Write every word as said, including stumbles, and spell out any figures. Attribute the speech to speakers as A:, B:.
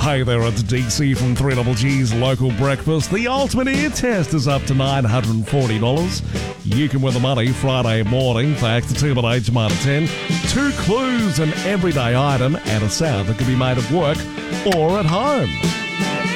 A: Hey there, it's D C from three G's Local Breakfast. The ultimate ear test is up to nine hundred forty dollars. You can win the money Friday morning thanks to Team at Age Minor ten. Two clues, an everyday item, and a sound that can be made at work or at home.